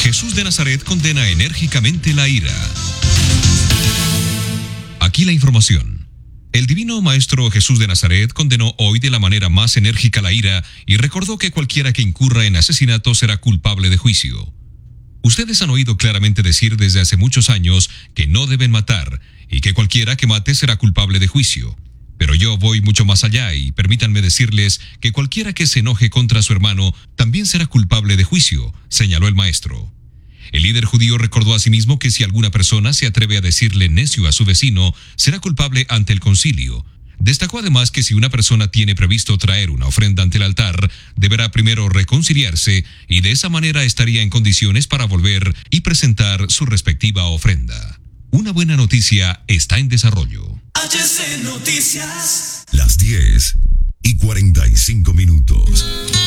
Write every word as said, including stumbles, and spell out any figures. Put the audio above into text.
Jesús de Nazaret condena enérgicamente la ira. Aquí la información. El divino Maestro Jesús de Nazaret condenó hoy de la manera más enérgica la ira y recordó que cualquiera que incurra en asesinato será culpable de juicio. Ustedes han oído claramente decir desde hace muchos años que no deben matar y que cualquiera que mate será culpable de juicio. Pero yo voy mucho más allá y permítanme decirles que cualquiera que se enoje contra su hermano también será culpable de juicio, señaló el maestro. El líder judío recordó asimismo que si alguna persona se atreve a decirle necio a su vecino, será culpable ante el concilio. Destacó además que si una persona tiene previsto traer una ofrenda ante el altar, deberá primero reconciliarse y de esa manera estaría en condiciones para volver y presentar su respectiva ofrenda. Una buena noticia está en desarrollo. H C Noticias. Las diez y cuarenta y cinco minutos.